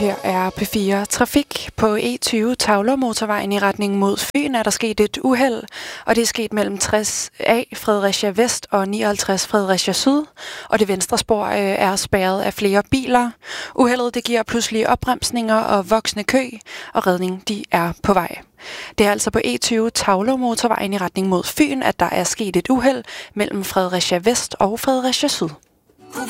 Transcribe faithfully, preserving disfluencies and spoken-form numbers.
Her er P fire Trafik. På E tyve Tavler-motorvejen i retning mod Fyn er der sket et uheld, og det er sket mellem tres A Fredericia Vest og nioghalvtreds Fredericia Syd, og det venstre spor øh, er spærret af flere biler. Uheldet det giver pludselige opbremsninger og voksende kø, og redning de er på vej. Det er altså på E tyve Tavler-motorvejen i retning mod Fyn, at der er sket et uheld mellem Fredericia Vest og Fredericia Syd.